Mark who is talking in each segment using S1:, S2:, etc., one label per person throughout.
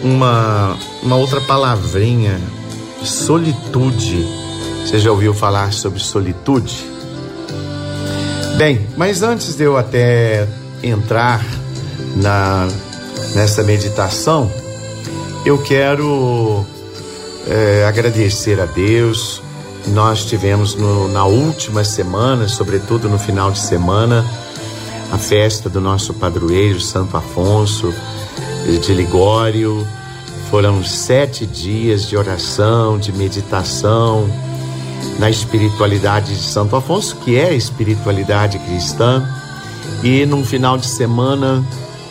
S1: uma outra palavrinha, solitude. Você já ouviu falar sobre solitude? Bem, mas antes de eu até entrar nessa meditação, eu quero agradecer a Deus. Nós tivemos na última semana, sobretudo no final de semana, a festa do nosso padroeiro Santo Afonso de Ligório. Foram 7 dias de oração, de meditação na espiritualidade de Santo Afonso, que é a espiritualidade cristã, e num final de semana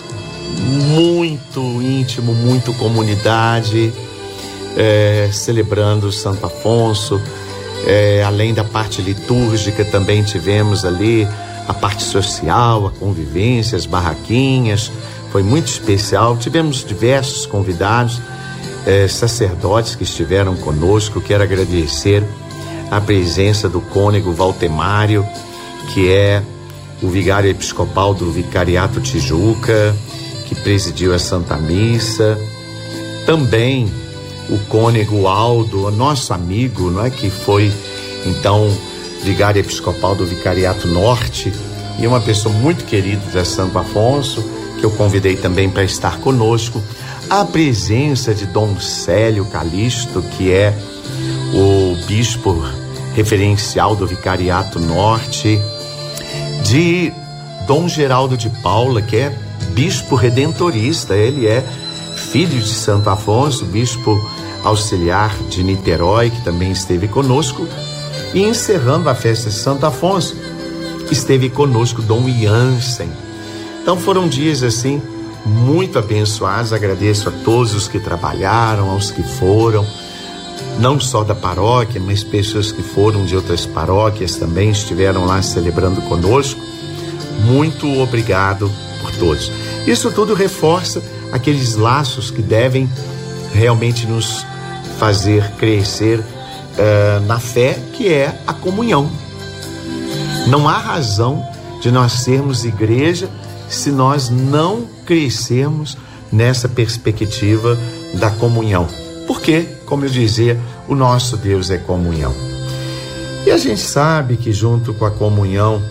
S1: muito íntimo, muito comunidade, celebrando Santo Afonso. Além da parte litúrgica, também tivemos ali a parte social, a convivência, as barraquinhas. Foi muito especial. Tivemos diversos convidados, sacerdotes que estiveram conosco. Quero agradecer a presença do cônego Valtemário, que é o vigário episcopal do Vicariato Tijuca, que presidiu a Santa Missa. Também o cônego Aldo, nosso amigo, não é, que foi então vigário episcopal do Vicariato Norte, e uma pessoa muito querida da Santo Afonso, que eu convidei também para estar conosco. A presença de Dom Célio Calixto, que é o bispo referencial do Vicariato Norte, de Dom Geraldo de Paula, que é bispo redentorista. Ele é filho de Santo Afonso, bispo auxiliar de Niterói, que também esteve conosco. E encerrando a festa de Santo Afonso, esteve conosco Dom Jansen. Então foram dias assim muito abençoados. Agradeço a todos os que trabalharam, aos que foram, não só da paróquia, mas pessoas que foram de outras paróquias também estiveram lá celebrando conosco. Muito obrigado por todos. Isso tudo reforça aqueles laços que devem realmente nos fazer crescer na fé, que é a comunhão. Não há razão de nós sermos igreja se nós não crescermos nessa perspectiva da comunhão. Porque, como eu dizia, o nosso Deus é comunhão. E a gente sabe que junto com a comunhão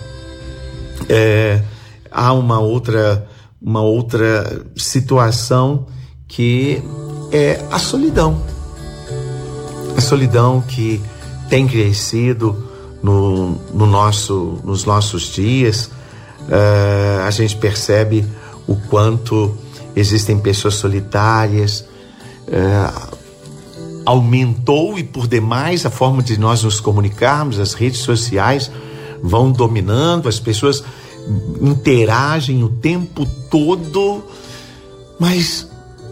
S1: há uma outra situação, que é a solidão. A solidão que tem crescido nos nossos dias. A gente percebe o quanto existem pessoas solitárias. Aumentou e por demais a forma de nós nos comunicarmos. As redes sociais vão dominando, as pessoas interagem o tempo todo, mas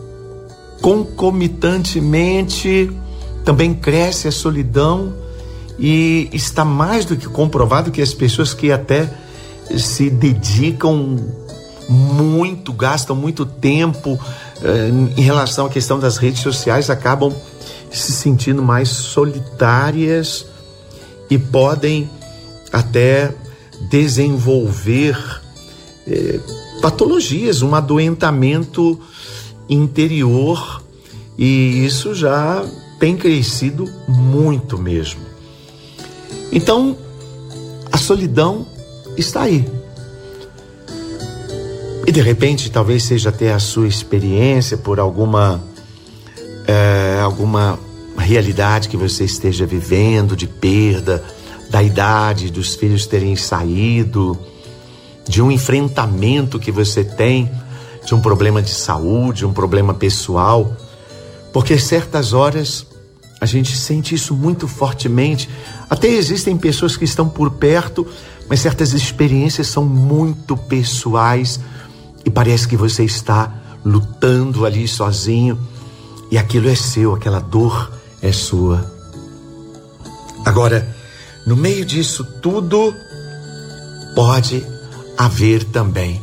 S1: concomitantemente também cresce a solidão, e está mais do que comprovado que as pessoas que até se dedicam muito, gastam muito tempo em relação à questão das redes sociais, acabam se sentindo mais solitárias e podem até desenvolver patologias, um adoentamento interior, e isso já tem crescido muito mesmo. Então, a solidão está aí. E de repente, talvez seja até a sua experiência por alguma realidade que você esteja vivendo, de perda, da idade dos filhos terem saído, de um enfrentamento que você tem, de um problema de saúde, um problema pessoal. Porque certas horas a gente sente isso muito fortemente. Até existem pessoas que estão por perto, mas certas experiências são muito pessoais e parece que você está lutando ali sozinho, e aquilo é seu, aquela dor é sua. Agora, no meio disso tudo, pode haver também,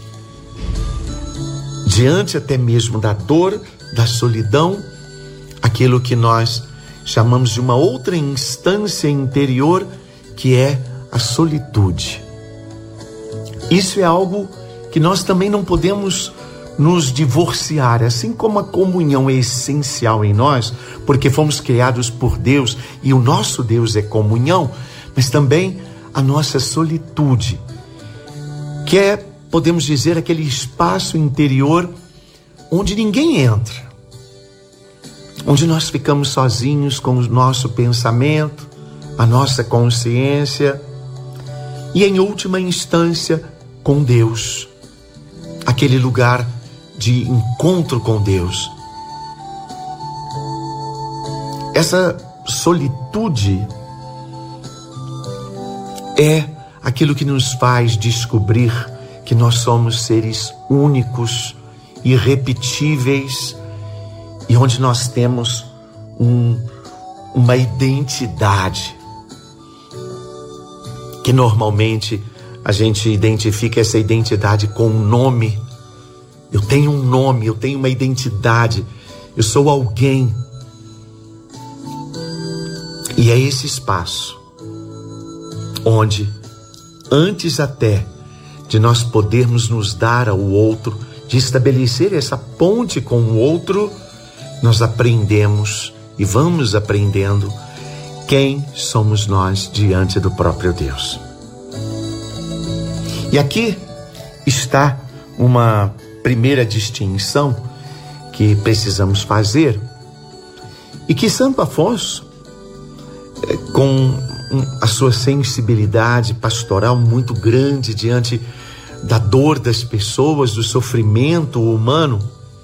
S1: diante até mesmo da dor, da solidão, aquilo que nós chamamos de uma outra instância interior, que é a solitude. Isso é algo que nós também não podemos nos divorciar, assim como a comunhão é essencial em nós, porque fomos criados por Deus e o nosso Deus é comunhão, mas também a nossa solitude, que é, podemos dizer, aquele espaço interior onde ninguém entra, onde nós ficamos sozinhos com o nosso pensamento, a nossa consciência e, em última instância, com Deus, aquele lugar de encontro com Deus. Essa solitude é aquilo que nos faz descobrir que nós somos seres únicos, irrepetíveis e onde nós temos uma identidade que normalmente a gente identifica essa identidade com um nome. Eu tenho um nome, eu tenho uma identidade, eu sou alguém. E é esse espaço onde, antes até de nós podermos nos dar ao outro, de estabelecer essa ponte com o outro, nós aprendemos e vamos aprendendo quem somos nós diante do próprio Deus. E aqui está uma primeira distinção que precisamos fazer e que Santo Afonso, com a sua sensibilidade pastoral muito grande diante da dor das pessoas, do sofrimento humano,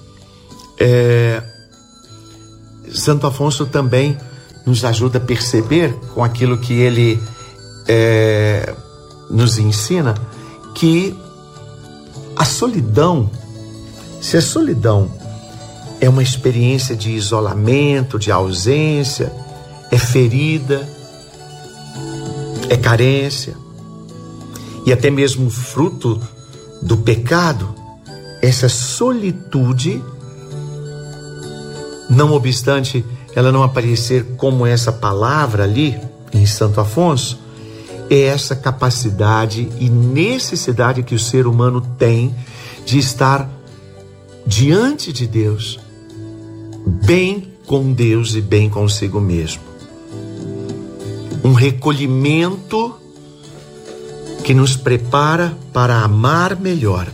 S1: Santo Afonso também nos ajuda a perceber, com aquilo que ele nos ensina, que a solidão, se a solidão é uma experiência de isolamento, de ausência, é ferida, é carência e até mesmo fruto do pecado, essa solitude, não obstante ela não aparecer como essa palavra ali em Santo Afonso, é essa capacidade e necessidade que o ser humano tem de estar diante de Deus, bem com Deus e bem consigo mesmo. Um recolhimento que nos prepara para amar melhor.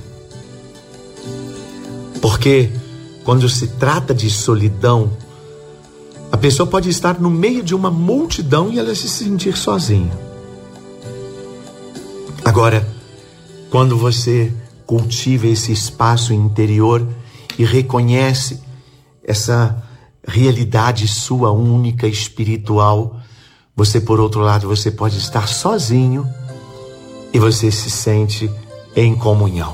S1: Porque quando se trata de solidão, a pessoa pode estar no meio de uma multidão e ela se sentir sozinha. Agora, quando você cultiva esse espaço interior e reconhece essa realidade sua única, espiritual, você, por outro lado, você pode estar sozinho e você se sente em comunhão.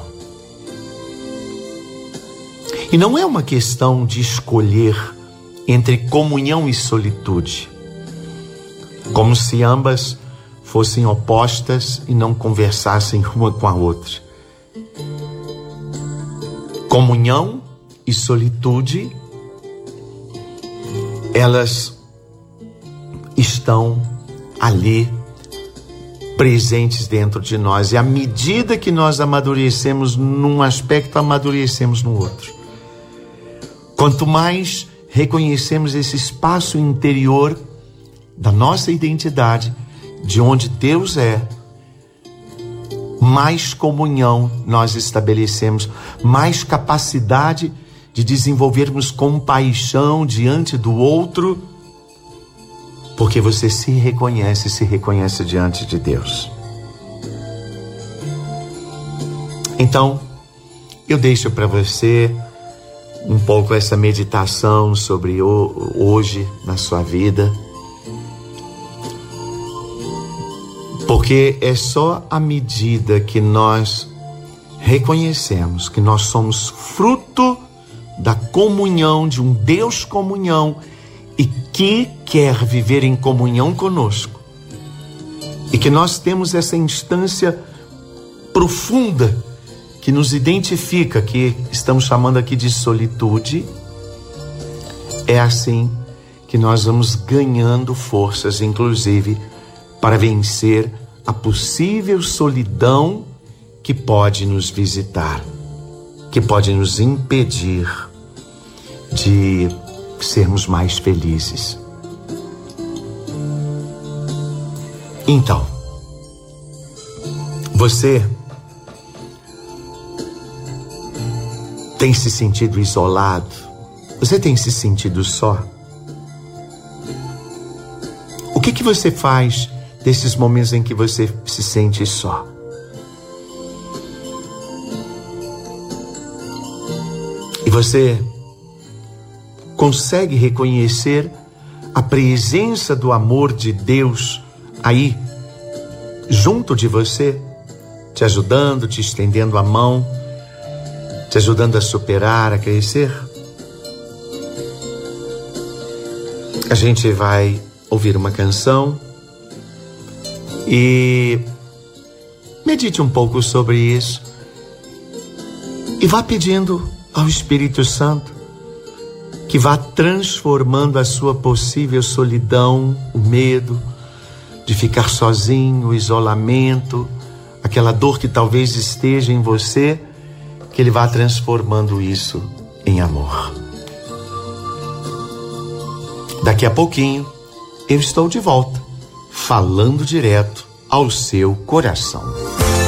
S1: E não é uma questão de escolher entre comunhão e solitude, como se ambas fossem opostas e não conversassem uma com a outra. Comunhão e solitude, elas estão ali presentes dentro de nós, e à medida que nós amadurecemos num aspecto, amadurecemos no outro. Quanto mais reconhecemos esse espaço interior da nossa identidade, de onde Deus é, mais comunhão nós estabelecemos, mais capacidade de desenvolvermos compaixão diante do outro, porque você se reconhece diante de Deus. Então, eu deixo para você um pouco essa meditação sobre hoje na sua vida, porque é só à medida que nós reconhecemos que nós somos fruto da comunhão, de um Deus comunhão, e que quer viver em comunhão conosco, e que nós temos essa instância profunda que nos identifica, que estamos chamando aqui de solitude, é assim que nós vamos ganhando forças, inclusive, para vencer a possível solidão que pode nos visitar. que podem nos impedir de sermos mais felizes. Então, você tem se sentido isolado? Você tem se sentido só? O que você faz desses momentos em que você se sente só? E você consegue reconhecer a presença do amor de Deus aí, junto de você, te ajudando, te estendendo a mão, te ajudando a superar, a crescer? A gente vai ouvir uma canção e medite um pouco sobre isso e vá pedindo ao Espírito Santo que vá transformando a sua possível solidão, o medo de ficar sozinho, o isolamento, aquela dor que talvez esteja em você, que Ele vá transformando isso em amor. Daqui a pouquinho eu estou de volta, falando direto ao seu coração.